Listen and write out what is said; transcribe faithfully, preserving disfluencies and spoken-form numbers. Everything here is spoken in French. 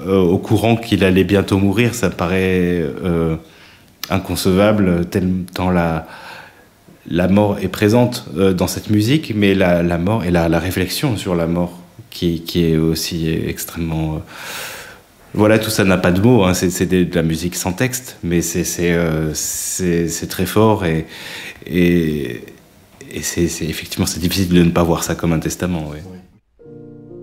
euh, au courant qu'il allait bientôt mourir, ça paraît euh, inconcevable, tellement la, la mort est présente euh, dans cette musique, mais la, la mort et la, la réflexion sur la mort qui, qui est aussi extrêmement... Euh, voilà, tout ça n'a pas de mots, hein, c'est, c'est de la musique sans texte, mais c'est, c'est, euh, c'est, c'est très fort et, et, et c'est, c'est, effectivement c'est difficile de ne pas voir ça comme un testament. Ouais. Oui.